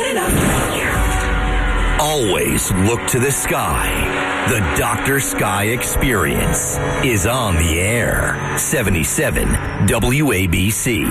Always look to the sky. The Dr. Sky Experience is on the air. 77 WABC.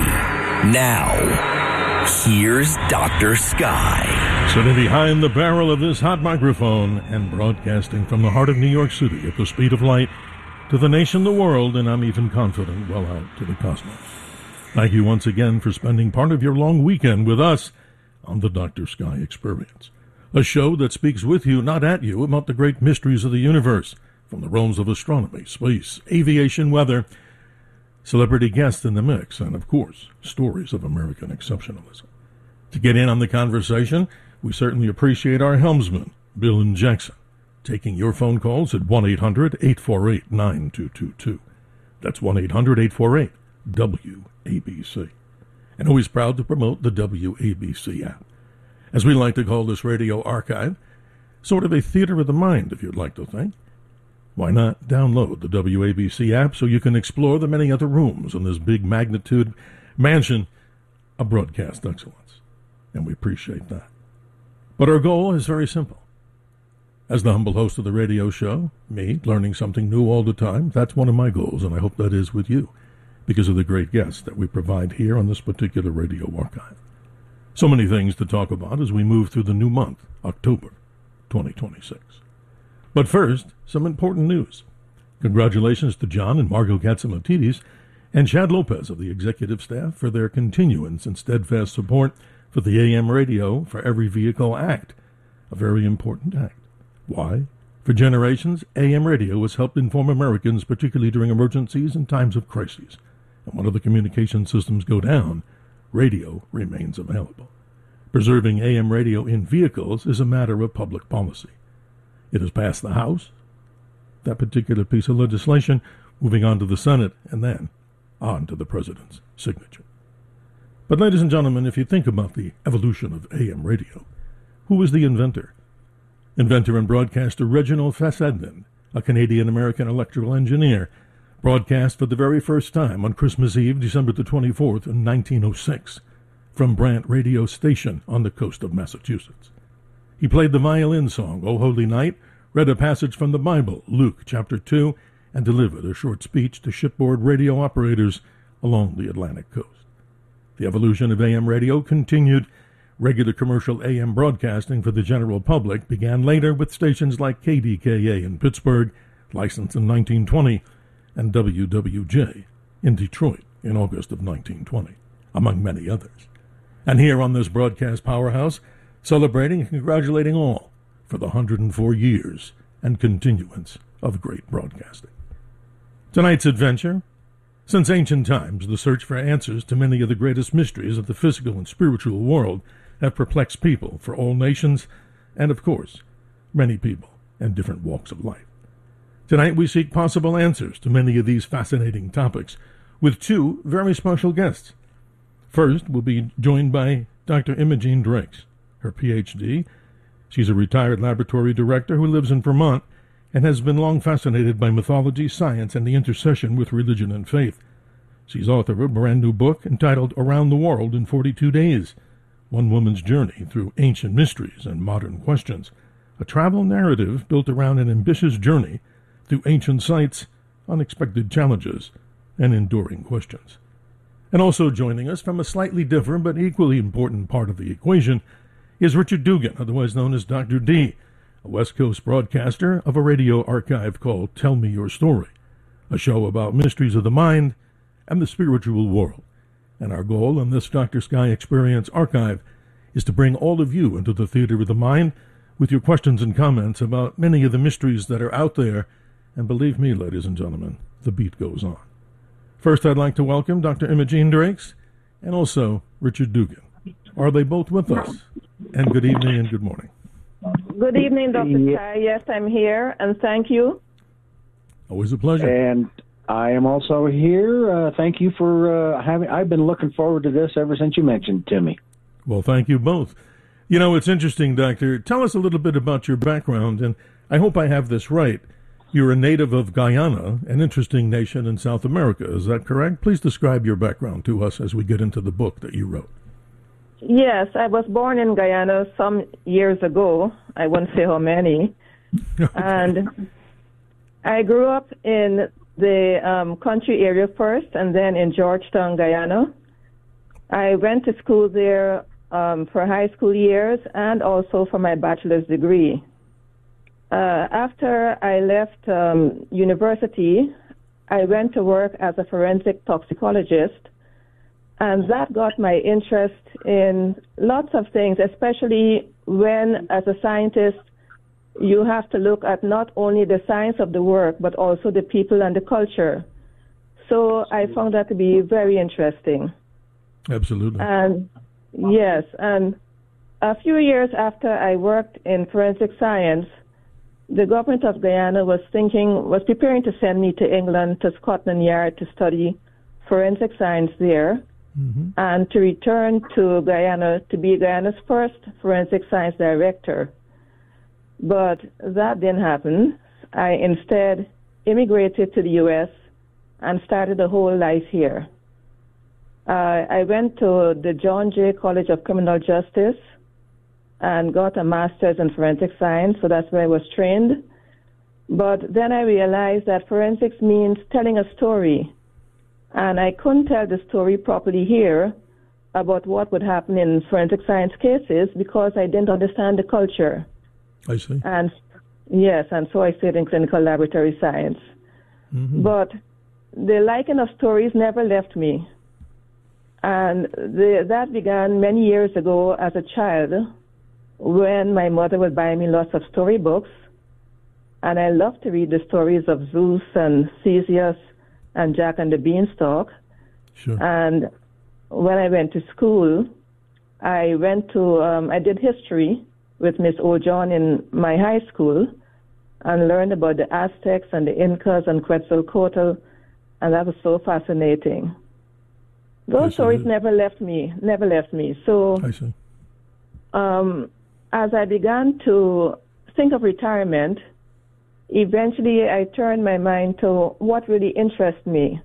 Now, here's Dr. Sky. Sitting behind the barrel of this hot microphone and broadcasting from the heart of New York City at the speed of light to the nation, the world, and I'm even confident well out to the cosmos. Thank you once again for spending part of your long weekend with us on the Dr. Sky Experience, a show that speaks with you, not at you, about the great mysteries of the universe, from the realms of astronomy, space, aviation, weather, celebrity guests in the mix, and, of course, stories of American exceptionalism. To get in on the conversation, we certainly appreciate our helmsman, Bill and Jackson, taking your phone calls at 1-800-848-9222. That's 1-800-848-WABC. And always proud to promote the WABC app, as we like to call this radio archive, sort of a theater of the mind, if you'd like to think. Why not download the WABC app so you can explore the many other rooms in this big magnitude mansion of broadcast excellence? And we appreciate that. But our goal is very simple. As the humble host of the radio show, me, learning something new all the time, that's one of my goals, and I hope that is with you, because of the great guests that we provide here on this particular radio archive. So many things to talk about as we move through the new month, October 2026. But first, some important news. Congratulations to John and Margot Katzimatidis and Chad Lopez of the executive staff for their continuance and steadfast support for the AM Radio for Every Vehicle Act, a very important act. Why? For generations, AM radio has helped inform Americans, particularly during emergencies and times of crises. And when other communication systems go down, radio remains available. Preserving AM radio in vehicles is a matter of public policy. It has passed the House, that particular piece of legislation, moving on to the Senate, and then on to the President's signature. But ladies and gentlemen, if you think about the evolution of AM radio, who was the inventor? Inventor and broadcaster Reginald Fessenden, a Canadian-American electrical engineer, broadcast for the very first time on Christmas Eve, December the 24th, in 1906, from Brant Radio Station on the coast of Massachusetts. He played the violin song, O Holy Night, read a passage from the Bible, Luke chapter 2, and delivered a short speech to shipboard radio operators along the Atlantic coast. The evolution of AM radio continued. Regular commercial AM broadcasting for the general public began later with stations like KDKA in Pittsburgh, licensed in 1920, and WWJ in Detroit in August of 1920, among many others. And here on this broadcast powerhouse, celebrating and congratulating all for the 104 years and continuance of great broadcasting. Tonight's adventure. Since ancient times, the search for answers to many of the greatest mysteries of the physical and spiritual world have perplexed people for all nations and, of course, many people and different walks of life. Tonight we seek possible answers to many of these fascinating topics with two very special guests. First, we'll be joined by Dr. Imogene Drakes, her Ph.D. She's a retired laboratory director who lives in Vermont and has been long fascinated by mythology, science, and the intersection with religion and faith. She's author of a brand new book entitled Around the World in 42 Days, One Woman's Journey Through Ancient Mysteries and Modern Questions, a travel narrative built around an ambitious journey through ancient sites, unexpected challenges, and enduring questions. And also joining us from a slightly different but equally important part of the equation is Richard Dugan, otherwise known as Dr. D, a West Coast broadcaster of a radio archive called Tell Me Your Story, a show about mysteries of the mind and the spiritual world. And our goal in this Dr. Sky Experience archive is to bring all of you into the theater of the mind with your questions and comments about many of the mysteries that are out there. And believe me, ladies and gentlemen, the beat goes on. First, I'd like to welcome Dr. Imogene Drakes and also Richard Dugan. Are they both with us? And good evening and good morning. Good evening, Dr. Sky. Yes, I'm here, and thank you. Always a pleasure. And I am also here. Thank you for having. I've been looking forward to this ever since you mentioned it to me. Well, thank you both. You know, it's interesting, Doctor. Tell us a little bit about your background, and I hope I have this right. You're a native of Guyana, an interesting nation in South America. Is that correct? Please describe your background to us as we get into the book that you wrote. Yes, I was born in Guyana some years ago. I won't say how many. Okay. And I grew up in the country area first and then in Georgetown, Guyana. I went to school there for high school years and also for my bachelor's degree. After I left university, I went to work as a forensic toxicologist, and that got my interest in lots of things, especially when, as a scientist, you have to look at not only the science of the work, but also the people and the culture. So I found that to be very interesting. Absolutely. And yes, and a few years after I worked in forensic science, the government of Guyana was preparing to send me to England, to Scotland Yard, to study forensic science there, and to return to Guyana to be Guyana's first forensic science director. But that didn't happen. I instead immigrated to the U.S. and started a whole life here. I went to the John Jay College of Criminal Justice and got a master's in forensic science, so that's where I was trained. But then I realized that forensics means telling a story, and I couldn't tell the story properly here about what would happen in forensic science cases because I didn't understand the culture. I see. And yes, and so I stayed in clinical laboratory science. But the liking of stories never left me. And that began many years ago as a child when my mother would buy me lots of storybooks. And I loved to read the stories of Zeus and Theseus and Jack and the Beanstalk. Sure. And when I went to school, I did history with Miss O'John in my high school and learned about the Aztecs and the Incas and Quetzalcoatl, and that was so fascinating. Those stories never left me. So I see. As I began to think of retirement, eventually I turned my mind to what really interests me.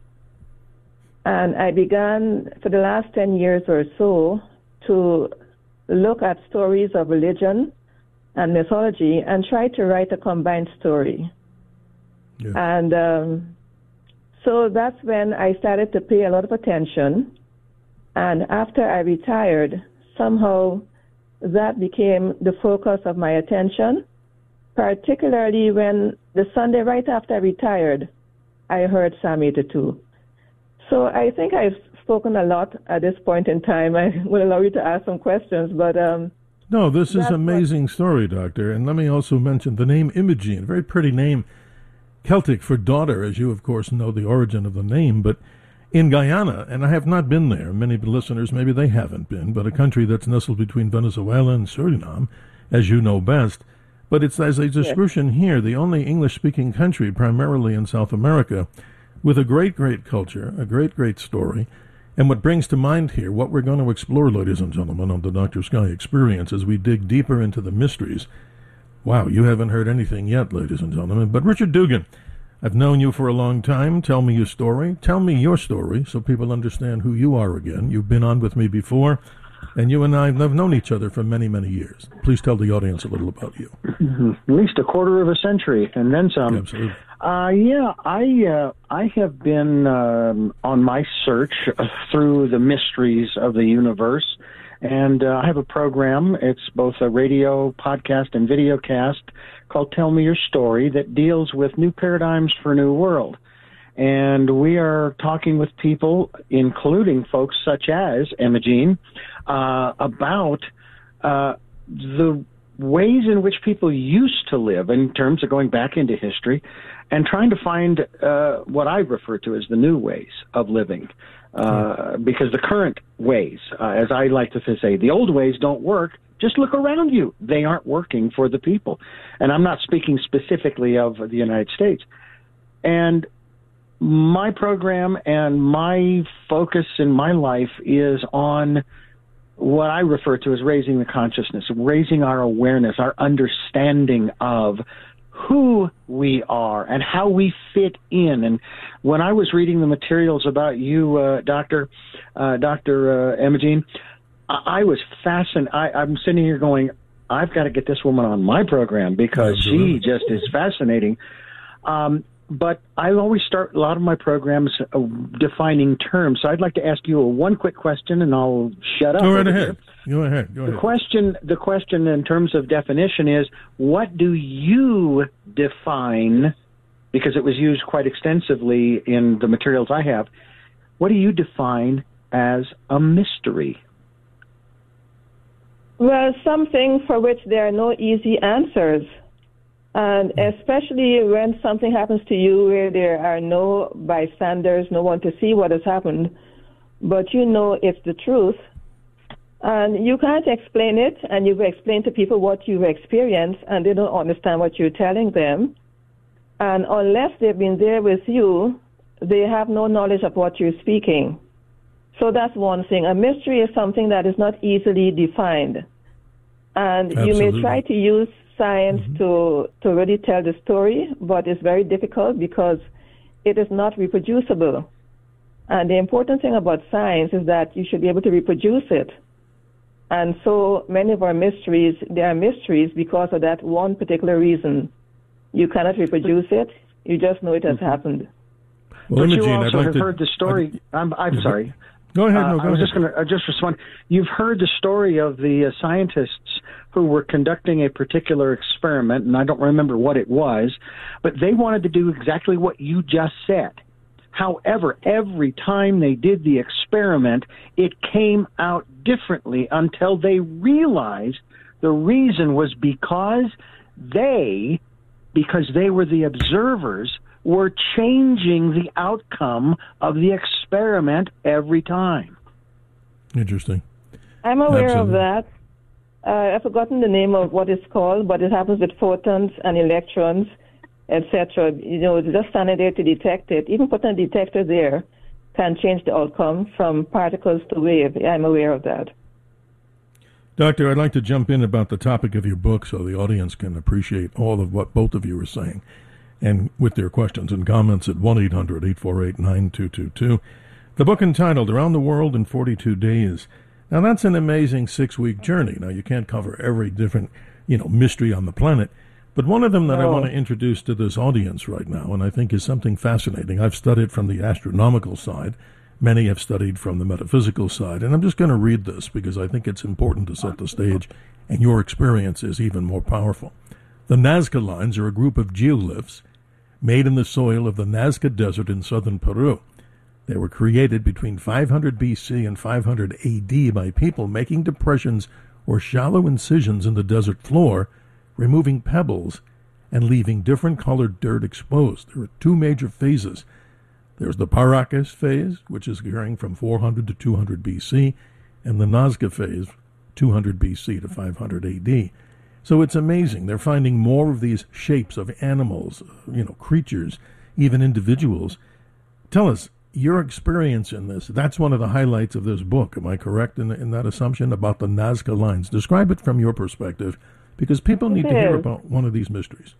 And I began, for the last 10 years or so, to look at stories of religion and mythology and try to write a combined story. Yeah. And so that's when I started to pay a lot of attention. And after I retired, somehow that became the focus of my attention, particularly when the Sunday right after I retired, I heard Psalm 82. So I think I've spoken a lot at this point in time. I will allow you to ask some questions, but no, this is an amazing story, Doctor. And let me also mention the name Imogene, very pretty name, Celtic for daughter, as you, of course, know the origin of the name. But in Guyana, and I have not been there, many listeners, maybe they haven't been, but a country that's nestled between Venezuela and Suriname, as you know best. But it's, as a description here, the only English-speaking country, primarily in South America, with a great, great culture, a great, great story. And what brings to mind here, what we're going to explore, ladies and gentlemen, on the Dr. Sky Experience as we dig deeper into the mysteries. Wow, you haven't heard anything yet, ladies and gentlemen. But Richard Dugan, I've known you for a long time. Tell me your story. Tell me your story so people understand who you are again. You've been on with me before, and you and I have known each other for many, many years. Please tell the audience a little about you. At least a quarter of a century, and then some. Absolutely. I have been on my search through the mysteries of the universe, and I have a program. It's both a radio, podcast, and video cast called Tell Me Your Story that deals with new paradigms for a new world. And we are talking with people, including folks such as Imogene, about the ways in which people used to live in terms of going back into history and trying to find what I refer to as the new ways of living. Because the current ways, as I like to say, the old ways don't work. Just look around you. They aren't working for the people. And I'm not speaking specifically of the United States. And my program and my focus in my life is on what I refer to as raising the consciousness, raising our awareness, our understanding of who we are and how we fit in. And when I was reading the materials about you, Dr. Imogene, I was fascinated. I'm sitting here going, I've got to get this woman on my program because she just is fascinating. But I always start a lot of my programs defining terms. So I'd like to ask you one quick question, and I'll shut up. Go right ahead. Go ahead. The question in terms of definition is, what do you define, because it was used quite extensively in the materials I have, what do you define as a mystery? Well, something for which there are no easy answers. And especially when something happens to you where there are no bystanders, no one to see what has happened, but you know it's the truth. And you can't explain it, and you've explained to people what you've experienced, and they don't understand what you're telling them. And unless they've been there with you, they have no knowledge of what you're speaking. So that's one thing. A mystery is something that is not easily defined. And Absolutely. You may try to use science to really tell the story, but it's very difficult because it is not reproducible. And the important thing about science is that you should be able to reproduce it. And so many of our mysteries, they are mysteries because of that one particular reason. You cannot reproduce it. You just know it has happened. Well, But Imogene, you also I'd like have heard the story. I'm sorry. Go ahead. No, go I was ahead. just going to just respond. You've heard the story of the scientists who were conducting a particular experiment, and I don't remember what it was, but they wanted to do exactly what you just said. However, every time they did the experiment, it came out differently until they realized the reason was because they were the observers, were changing the outcome of the experiment every time. Interesting. I'm aware Absolutely. of that. I've forgotten the name of what it's called, but it happens with photons and electrons, etc. You know, just standing there to detect it. Even putting a detector there can change the outcome from particles to wave. I'm aware of that. Doctor, I'd like to jump in about the topic of your book so the audience can appreciate all of what both of you are saying, and with their questions and comments at 1-800-848-9222. The book entitled Around the World in 42 Days. Now, that's an amazing 6-week journey. Now, you can't cover every different, mystery on the planet, but one of them that I want to introduce to this audience right now, and I think is something fascinating. I've studied from the astronomical side. Many have studied from the metaphysical side, and I'm just going to read this because I think it's important to set the stage, and your experience is even more powerful. The Nazca Lines are a group of geoglyphs made in the soil of the Nazca Desert in southern Peru. They were created between 500 BC and 500 AD by people making depressions or shallow incisions in the desert floor, removing pebbles, and leaving different colored dirt exposed. There are two major phases. There's the Paracas phase, which is occurring from 400 to 200 BC, and the Nazca phase, 200 BC to 500 AD. So it's amazing. They're finding more of these shapes of animals, creatures, even individuals. Tell us your experience in this. That's one of the highlights of this book. Am I correct in that assumption about the Nazca Lines? Describe it from your perspective, because people need to hear about one of these mysteries.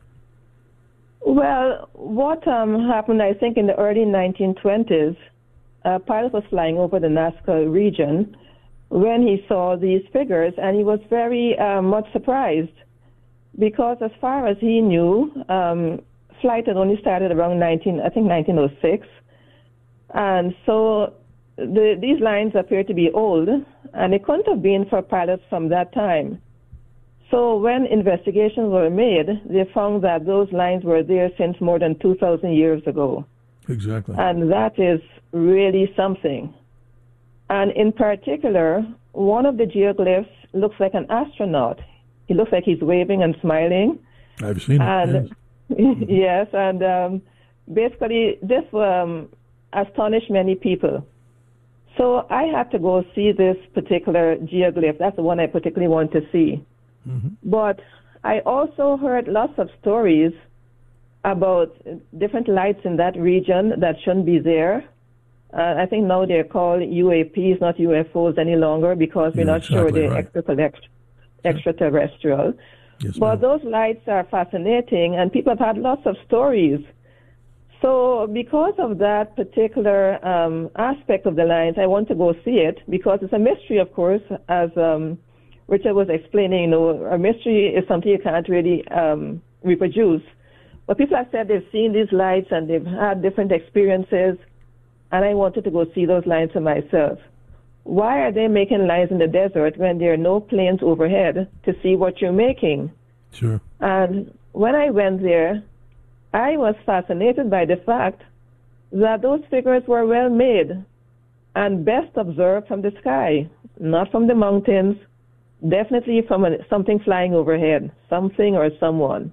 Well, what happened, I think, in the early 1920s, a pilot was flying over the Nazca region when he saw these figures, and he was very much surprised because, as far as he knew, flight had only started around 1906, and so these lines appeared to be old, and it couldn't have been for pilots from that time. So when investigations were made, they found that those lines were there since more than 2,000 years ago. Exactly. And that is really something. And in particular, one of the geoglyphs looks like an astronaut. He looks like he's waving and smiling. I've seen it, and, yes. And basically this astonished many people. So I had to go see this particular geoglyph. That's the one I particularly want to see. Mm-hmm. But I also heard lots of stories about different lights in that region that shouldn't be there. I think now they're called UAPs, not UFOs any longer, because we're not sure they're extraterrestrial. Yes, but those lights are fascinating, and people have had lots of stories. So because of that particular aspect of the lines, I want to go see it because it's a mystery, of course, as Richard was explaining. A mystery is something you can't really reproduce. But people have said they've seen these lights and they've had different experiences, and I wanted to go see those lines for myself. Why are they making lines in the desert when there are no planes overhead to see what you're making? Sure. And when I went there, I was fascinated by the fact that those figures were well made and best observed from the sky, not from the mountains, definitely from something flying overhead, something or someone.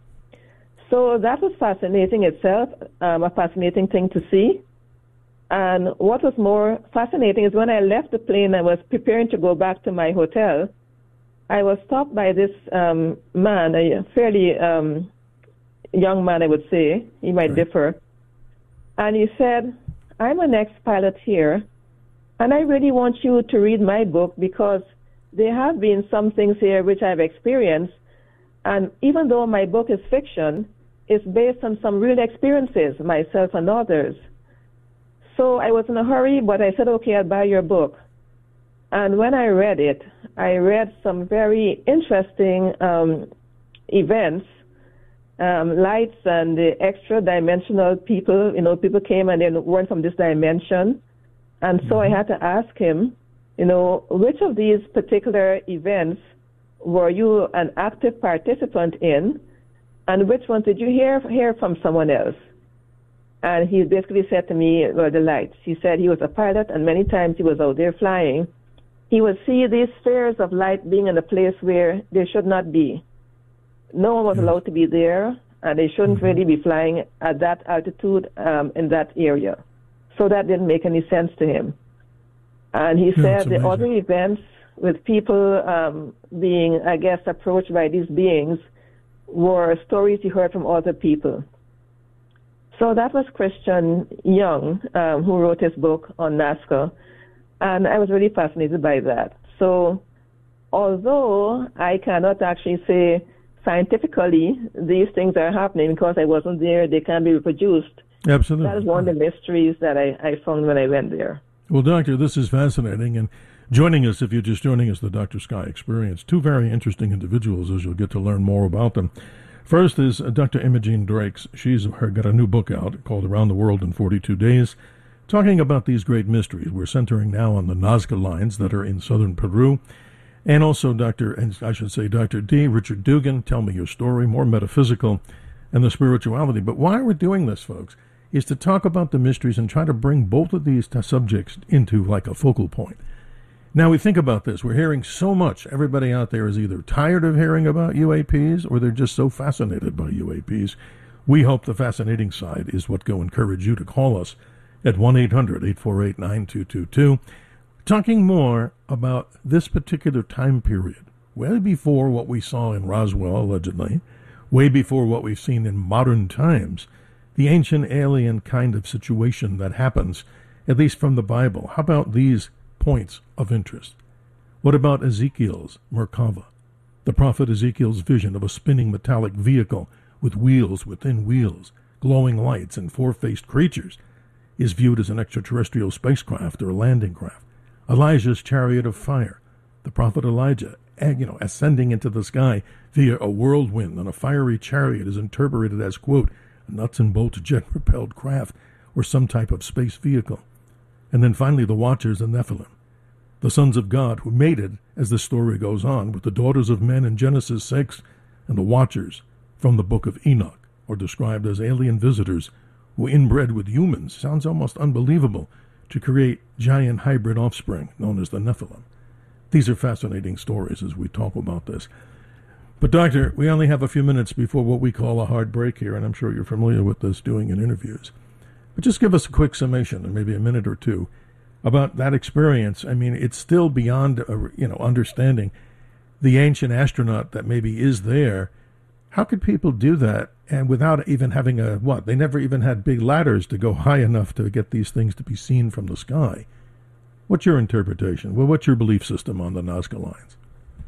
So that was fascinating itself, a fascinating thing to see. And what was more fascinating is when I left the plane, I was preparing to go back to my hotel. I was stopped by this man, a fairly young man, I would say. He might differ. And he said, I'm an ex-pilot here, and I really want you to read my book because there have been some things here which I've experienced. And even though my book is fiction, it's based on some real experiences, myself and others. So I was in a hurry, but I said, okay, I'll buy your book. And when I read it, I read some very interesting events, lights and the extra-dimensional people. People came and they weren't from this dimension. And so I had to ask him, which of these particular events were you an active participant in, and which ones did you hear from someone else? And he basically said to me, the lights. He said he was a pilot, and many times he was out there flying. He would see these spheres of light being in a place where they should not be. No one was allowed to be there, and they shouldn't really be flying at that altitude in that area. So that didn't make any sense to him. And he said the other events with people being, I guess, approached by these beings were stories he heard from other people. So that was Christian Young, who wrote his book on Nazca, and I was really fascinated by that. So although I cannot actually say scientifically these things are happening because I wasn't there, they can be reproduced. Absolutely. That is one of the mysteries that I found when I went there. Well, Doctor, this is fascinating, and joining us, if you're just joining us, the Dr. Sky Experience, two very interesting individuals, as you'll get to learn more about them. First is Dr. Imogene Drakes. She's got a new book out called Around the World in 42 Days, talking about these great mysteries. We're centering now on the Nazca lines that are in southern Peru. And also Dr. D. Richard Dugan, Tell Me Your Story, more metaphysical and the spirituality. But why we're doing this, folks, is to talk about the mysteries and try to bring both of these subjects into like a focal point. Now we think about this. We're hearing so much. Everybody out there is either tired of hearing about UAPs or they're just so fascinated by UAPs. We hope the fascinating side is what will encourage you to call us at 1-800-848-9222, talking more about this particular time period, way before what we saw in Roswell, allegedly, way before what we've seen in modern times, the ancient alien kind of situation that happens, at least from the Bible. How about these points of interest? What about Ezekiel's Merkava? The prophet Ezekiel's vision of a spinning metallic vehicle with wheels within wheels, glowing lights, and four-faced creatures is viewed as an extraterrestrial spacecraft or a landing craft. Elijah's chariot of fire, the prophet Elijah, ascending into the sky via a whirlwind on a fiery chariot is interpreted as, quote, a nuts and bolts jet-propelled craft or some type of space vehicle. And then finally the Watchers and Nephilim, the sons of God who mated, as the story goes on, with the daughters of men in Genesis 6, and the Watchers from the book of Enoch, or described as alien visitors who inbred with humans, sounds almost unbelievable, to create giant hybrid offspring known as the Nephilim. These are fascinating stories as we talk about this. But Doctor, we only have a few minutes before what we call a hard break here, and I'm sure you're familiar with this doing in interviews. But just give us a quick summation, and maybe a minute or two, about that experience. I mean, it's still beyond, understanding the ancient astronaut that maybe is there. How could people do that and without even having they never even had big ladders to go high enough to get these things to be seen from the sky? What's your interpretation? Well, what's your belief system on the Nazca lines?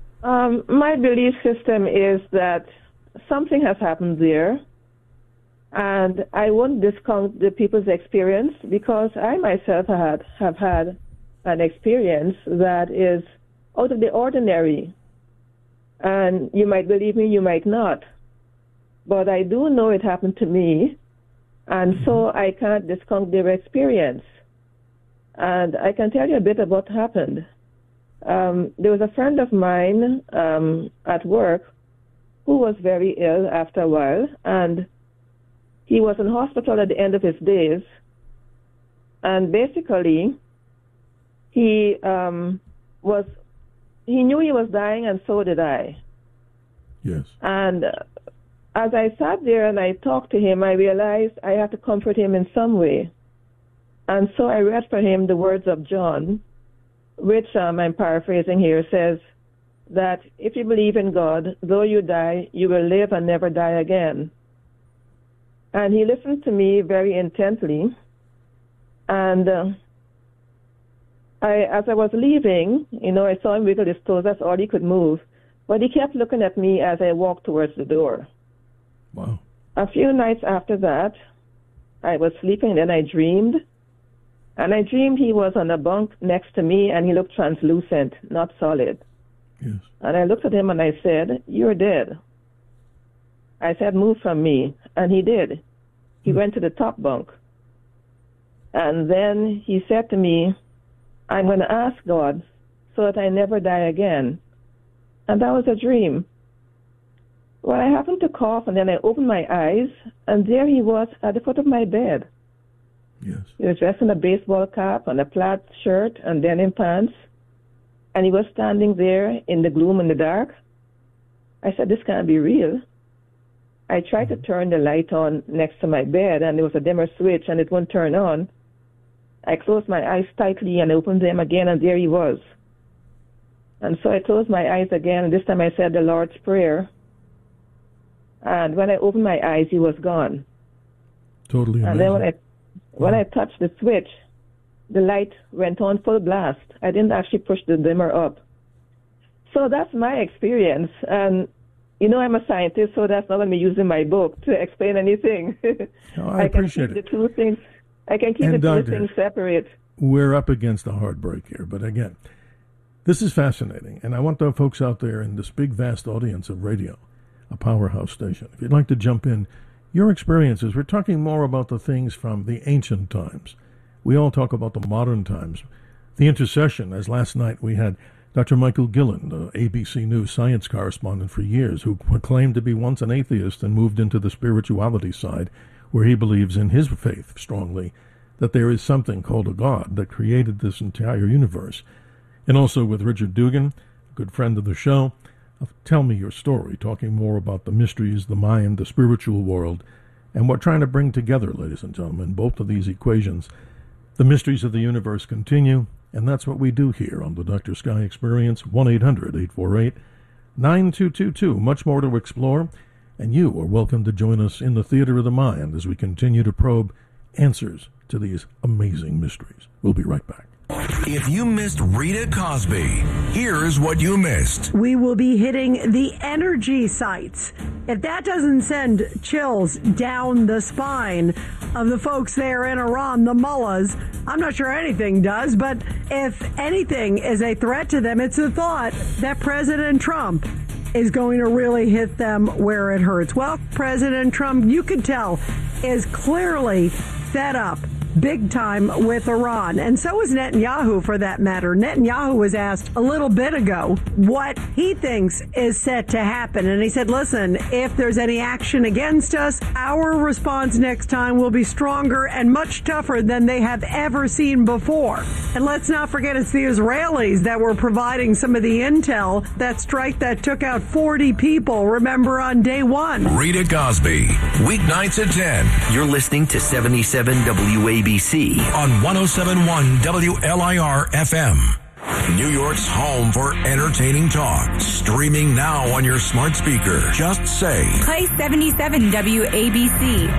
My belief system is that something has happened there, And I won't discount the people's experience because I myself have had an experience that is out of the ordinary. And you might believe me, you might not. But I do know it happened to me, and so I can't discount their experience. And I can tell you a bit about what happened. There was a friend of mine at work who was very ill after a while, and he was in hospital at the end of his days. And basically, he knew he was dying, and so did I. Yes. And as I sat there and I talked to him, I realized I had to comfort him in some way. And so I read for him the words of John, which I'm paraphrasing here, says that if you believe in God, though you die, you will live and never die again. And he listened to me very intently. And as I was leaving, I saw him wiggle his toes. That's all he could move. But he kept looking at me as I walked towards the door. Wow. A few nights after that, I was sleeping, then I dreamed. And I dreamed he was on a bunk next to me, and he looked translucent, not solid. Yes. And I looked at him and I said, "You're dead." I said, "Move from me." And he did. He went to the top bunk. And then he said to me, "I'm going to ask God so that I never die again." And that was a dream. Well, I happened to cough, and then I opened my eyes, and there he was at the foot of my bed. Yes. He was dressed in a baseball cap and a plaid shirt and denim pants, and he was standing there in the gloom in the dark. I said, "This can't be real." I tried to turn the light on next to my bed, and there was a dimmer switch, and it wouldn't turn on. I closed my eyes tightly and opened them again, and there he was. And so I closed my eyes again, and this time I said the Lord's Prayer. And when I opened my eyes, he was gone. Totally amazing. And then when I touched the switch, the light went on full blast. I didn't actually push the dimmer up. So that's my experience. And, I'm a scientist, so that's not going to be used in my book to explain anything. I appreciate it. I can keep the two things separate. We're up against a hard break here. But again, this is fascinating. And I want the folks out there in this big, vast audience of radio, a powerhouse station, if you'd like to jump in, your experiences. We're talking more about the things from the ancient times. We all talk about the modern times. The intercession, as last night we had Dr. Michael Gillen, the ABC News science correspondent for years, who claimed to be once an atheist and moved into the spirituality side, where he believes in his faith strongly that there is something called a God that created this entire universe. And also with Richard Dugan, a good friend of the show, Tell Me Your Story, talking more about the mysteries, the mind, the spiritual world, and we're trying to bring together, ladies and gentlemen, both of these equations. The mysteries of the universe continue, and that's what we do here on the Dr. Sky Experience, 1-800-848-9222. Much more to explore, and you are welcome to join us in the Theater of the Mind as we continue to probe answers to these amazing mysteries. We'll be right back. If you missed Rita Cosby, here's what you missed. We will be hitting the energy sites. If that doesn't send chills down the spine of the folks there in Iran, the mullahs, I'm not sure anything does, but if anything is a threat to them, it's the thought that President Trump is going to really hit them where it hurts. Well, President Trump, you could tell, is clearly fed up big time with Iran. And so is Netanyahu, for that matter. Netanyahu was asked a little bit ago what he thinks is set to happen. And he said, listen, if there's any action against us, our response next time will be stronger and much tougher than they have ever seen before. And let's not forget, it's the Israelis that were providing some of the intel, that strike that took out 40 people, remember, on day one. Rita Cosby, weeknights at 10. You're listening to 77 WABC on 107.1 WLIR FM. New York's home for entertaining talk. Streaming now on your smart speaker. Just say, play 77 WABC.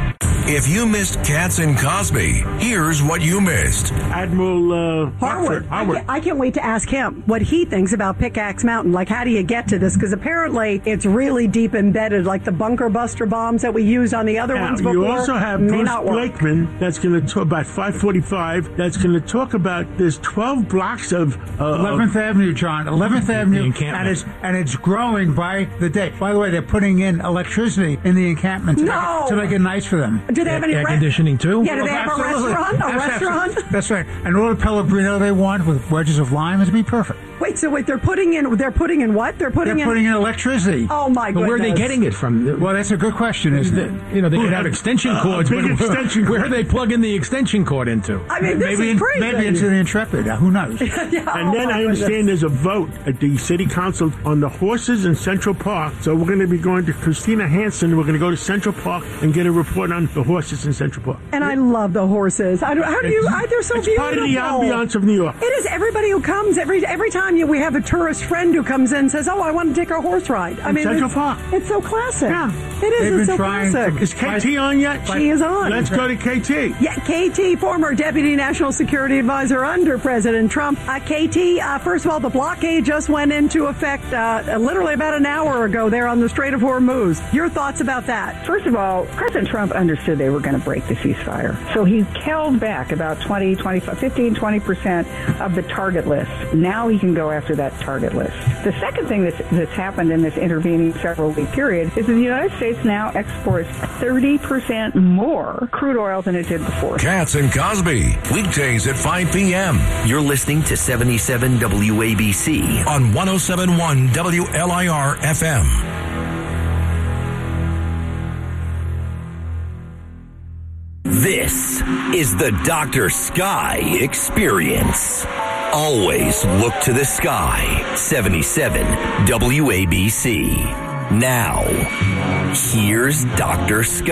If you missed Katz and Cosby, here's what you missed. Admiral Harwood. I can't wait to ask him what he thinks about Pickaxe Mountain. Like, how do you get to this? Because apparently it's really deep embedded, like the bunker buster bombs that we used on the other ones before. You also have Bruce Blakeman that's going to talk about 545. That's going to talk about there's 12 blocks of 11th Avenue, John. 11th Avenue, and it's growing by the day. By the way, they're putting in electricity in the encampment to make it nice for them. Do they have any air conditioning too? Yeah, do they have a restaurant? Restaurant? That's right. And all the Pellegrino they want with wedges of lime is be perfect. Wait, they're putting in what? They're putting in electricity. Oh my goodness. But where are they getting it from? Well, that's a good question, isn't it? You know, they could have extension cords, but where are they plugging the extension cord into? I mean, this is crazy. Maybe into the Intrepid. Who knows? And then I understand there's a vote at the city council on the horses in Central Park. So we're going to be going to Christina Hansen. We're going to go to Central Park and get a report on the horses in Central Park. And I love the horses. They're so beautiful. It's part of the ambiance of New York. It is. Everybody who comes, every time we have a tourist friend who comes in and says, "Oh, I want to take a horse ride." I mean, Central Park. It's so classic. Yeah. It is. It's so classic. Is KT on yet? She is on. Let's go to KT. Yeah, KT, former Deputy National Security Advisor under President Trump. KT, first of all, the blockade just went into effect literally about an hour ago there on the Strait of Hormuz. Your thoughts about that? First of all, President Trump understood they were going to break the ceasefire. So he held back about 15-20% of the target list. Now he can go after that target list. The second thing that's happened in this intervening several-week period is that the United States now exports 30% more crude oil than it did before. Katz and Cosby, weekdays at 5 p.m. You're listening to 77 WABC on 107.1 WLIR FM. This is the Dr. Sky Experience. Always look to the sky. 77 WABC. Now, here's Dr. Sky.